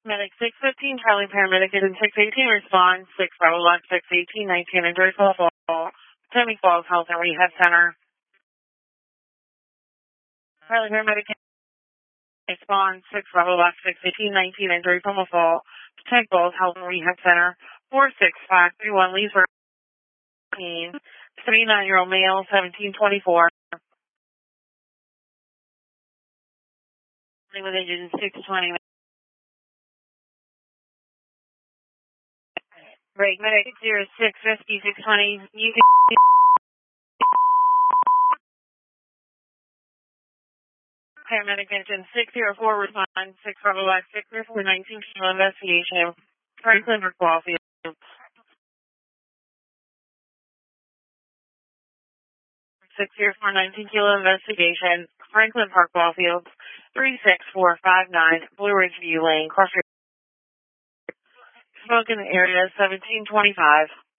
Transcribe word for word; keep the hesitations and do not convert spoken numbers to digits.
Medic six fifteen, Charlie Paramedic in six eighteen, response six Bravo Lock six eighteen nineteen, and Joyful Fall, Potomac Falls Health and Rehab Center. Charlie Paramedic response six Bravo Lock six eighteen nineteen, and Joyful Fall, Potomac Falls Health and Rehab Center. four six five three one, Lee's thirty-nine-year-old male, seventeen twenty-four. With engine six twenty. Break medic zero six fifty six twenty. You can paramedic engine six zero four respond six Bravo Black six zero four nineteen kilo investigation. Franklin Park Wallfield. six zero four nineteen kilo investigation. Franklin Park Wallfield. three six four five nine Blue Ridge View Lane. Cross Smoke in the area seventeen twenty-five.